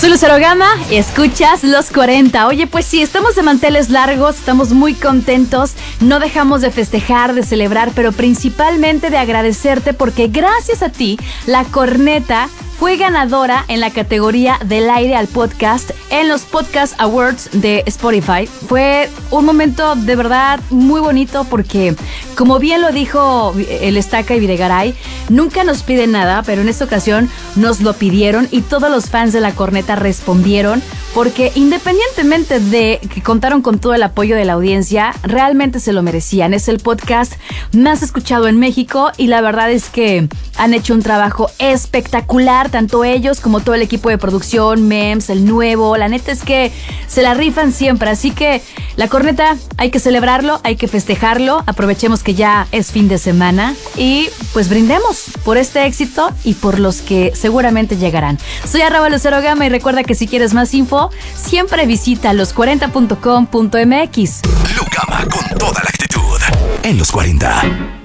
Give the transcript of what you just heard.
Soy Lucero Gama, escuchas Los 40. Oye, pues sí, estamos de manteles largos, estamos muy contentos, no dejamos de festejar, de celebrar, pero principalmente de agradecerte porque gracias a ti, La Corneta fue ganadora en la categoría del aire al podcast en los Podcast Awards de Spotify. Fue un momento de verdad muy bonito porque, como bien lo dijo el Estaca y Videgaray, nunca nos piden nada, pero en esta ocasión nos lo pidieron y todos los fans de La Corneta respondieron porque independientemente de que contaron con todo el apoyo de la audiencia, realmente se lo merecían. Es el podcast más escuchado en México y la verdad es que han hecho un trabajo espectacular, tanto ellos como todo el equipo de producción, Mems, el nuevo. La neta es que se la rifan siempre, así que La Corneta hay que celebrarlo, hay que festejarlo. Aprovechemos que ya es fin de semana y pues brindemos por este éxito y por los que seguramente llegarán. Soy @Lucero Gama y recuerda que si quieres más info, siempre visita los40.com.mx. Lu Gama con toda la actitud en Los 40.